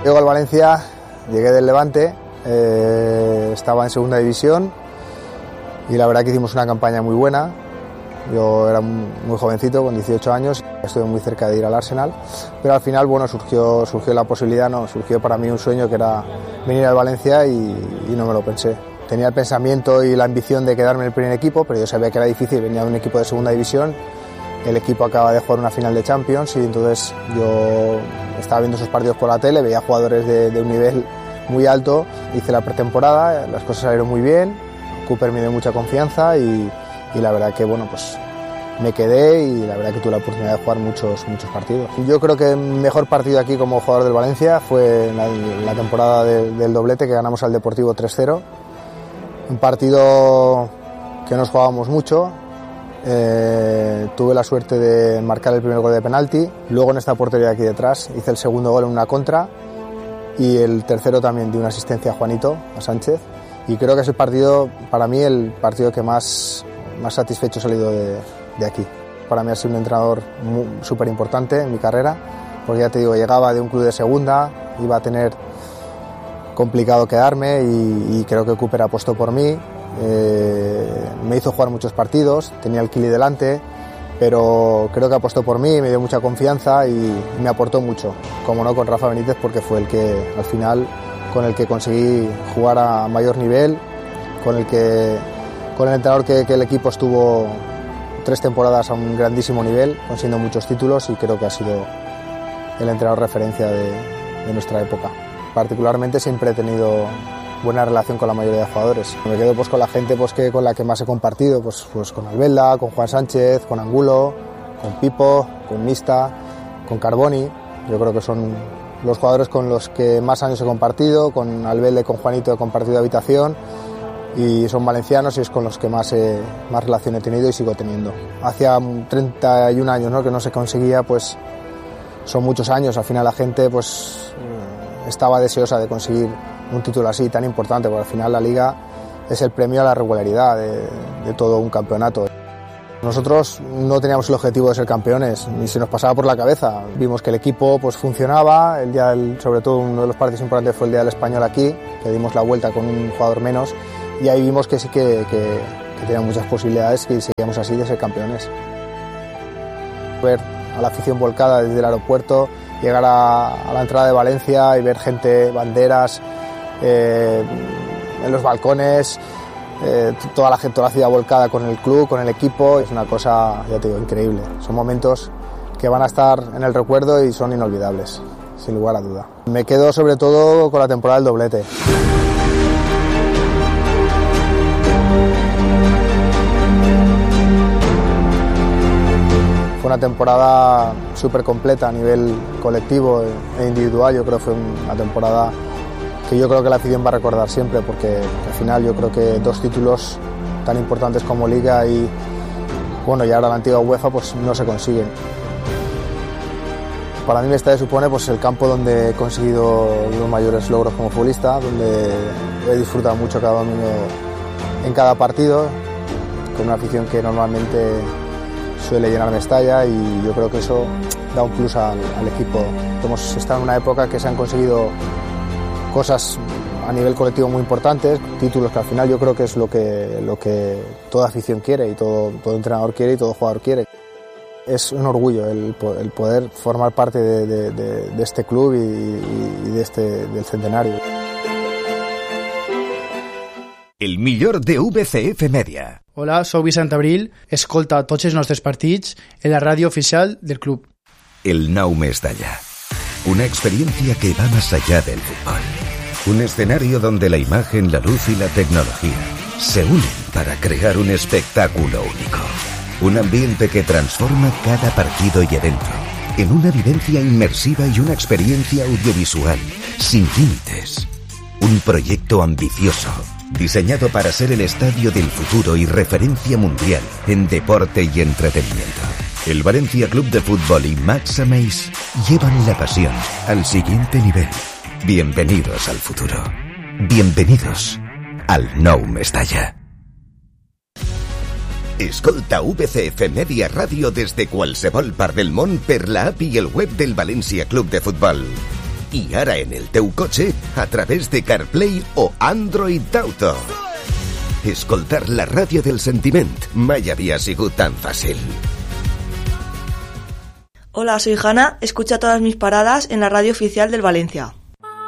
Llego al Valencia, llegué del Levante, estaba en segunda división y la verdad que hicimos una campaña muy buena. Yo era muy jovencito, con 18 años, estuve muy cerca de ir al Arsenal, pero al final bueno, surgió la posibilidad, surgió para mí un sueño que era venir al Valencia y no me lo pensé. Tenía el pensamiento y la ambición de quedarme en el primer equipo, pero yo sabía que era difícil, venía de un equipo de segunda división, el equipo acaba de jugar una final de Champions y entonces yo estaba viendo esos partidos por la tele, veía jugadores de un nivel muy alto, hice la pretemporada, las cosas salieron muy bien, Cooper me dio mucha confianza y la verdad que bueno, pues me quedé y la verdad que tuve la oportunidad de jugar muchos partidos. Yo creo que el mejor partido aquí como jugador del Valencia fue la temporada del doblete que ganamos al Deportivo 3-0, un partido que nos jugábamos mucho. Tuve la suerte de marcar el primer gol de penalti, luego en esta portería de aquí detrás hice el segundo gol en una contra y el tercero también de una asistencia a Juanito, a Sánchez, y creo que es el partido, para mí el partido que más satisfecho he salido de aquí. Para mí ha sido un entrenador súper importante en mi carrera, porque ya te digo, llegaba de un club de segunda, iba a tener complicado quedarme y creo que Cooper apostó por mí. Me hizo jugar muchos partidos, tenía el Kili delante, pero creo que apostó por mí, me dio mucha confianza y me aportó mucho, como no con Rafa Benítez, porque fue el que al final con el que conseguí jugar a mayor nivel, con el entrenador que el equipo estuvo 3 temporadas a un grandísimo nivel, consiguiendo muchos títulos y creo que ha sido el entrenador referencia de nuestra época. Particularmente siempre he tenido buena relación con la mayoría de jugadores. Me quedo pues con la gente con la que más he compartido, pues con Albelda, con Juan Sánchez, con Angulo, con Pipo, con Mista, con Carboni. Yo creo que son los jugadores con los que más años he compartido, con Albelda y con Juanito he compartido habitación y son valencianos y es con los que más relación he tenido y sigo teniendo. Hacía 31 años, que no se conseguía, pues son muchos años. Al final la gente pues estaba deseosa de conseguir un título así tan importante, porque al final la Liga es el premio a la regularidad de todo un campeonato. Nosotros no teníamos el objetivo de ser campeones, ni se nos pasaba por la cabeza. Vimos que el equipo pues funcionaba, sobre todo uno de los partidos importantes fue el día del Español aquí, que dimos la vuelta con un jugador menos, y ahí vimos que sí que tenían muchas posibilidades y seguíamos así de ser campeones. Ver a la afición volcada desde el aeropuerto, llegar a la entrada de Valencia y ver gente, banderas, en los balcones, toda la ciudad volcada con el club, con el equipo, es una cosa, ya te digo, increíble. Son momentos que van a estar en el recuerdo y son inolvidables, sin lugar a duda. Me quedo sobre todo con la temporada del doblete. Fue una temporada súper completa a nivel colectivo e individual. Yo creo que fue una temporada que yo creo que la afición va a recordar siempre, porque al final yo creo que 2 títulos tan importantes como Liga y ahora la antigua UEFA pues no se consiguen. Para mí este supone pues el campo donde he conseguido los mayores logros como futbolista, donde he disfrutado mucho cada domingo en cada partido, con una afición que normalmente suele llenar Mestalla, y yo creo que eso da un plus al equipo. Hemos estado en una época que se han conseguido cosas a nivel colectivo muy importantes, títulos que al final yo creo que es lo que toda afición quiere y todo entrenador quiere y todo jugador quiere. Es un orgullo el poder formar parte de este club y del centenario. El millor de VCF Media. Hola, soy Vicent Abril, escolta tots els nostres partits en la radio oficial del club. El Nou Mestalla. Una experiencia que va más allá del fútbol. Un escenario donde la imagen, la luz y la tecnología se unen para crear un espectáculo único. Un ambiente que transforma cada partido y evento en una vivencia inmersiva y una experiencia audiovisual sin límites. Un proyecto ambicioso, diseñado para ser el estadio del futuro y referencia mundial en deporte y entretenimiento. El Valencia Club de Fútbol y Max Ameis llevan la pasión al siguiente nivel. Bienvenidos al futuro. Bienvenidos al Nou Mestalla. Escolta VCF Media Ràdio des de qualsevol part del món per la app i el web del València Club de Futbol. i ara en el teu cotxe a través de CarPlay o Android Auto. Escoltar la ràdio del sentiment mai havia sigut tan fàcil. Hola, soy Hanna, escucha todas mis paradas en la radio oficial del Valencia.